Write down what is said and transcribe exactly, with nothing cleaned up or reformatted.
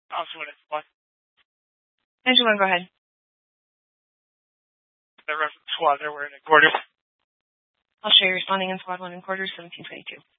Also in squad. Angela, go ahead. The rest of the squad there were in quarters. I'll show you responding in squad one in quarters, seventeen twenty-two.